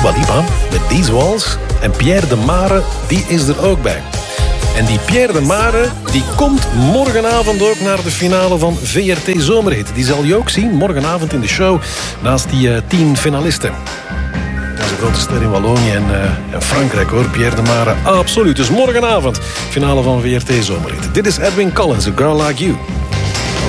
Dua Lipa met These Walls. En Pierre de Mare, die is er ook bij. En die Pierre de Mare, die komt morgenavond ook naar de finale van VRT Zomerhit. Die zal je ook zien, morgenavond in de show, naast die 10 finalisten. Dat is een grote ster in Wallonië en Frankrijk, hoor, Pierre de Mare. Absoluut, dus morgenavond, finale van VRT Zomerhit. Dit is Edwin Collins, A Girl Like You.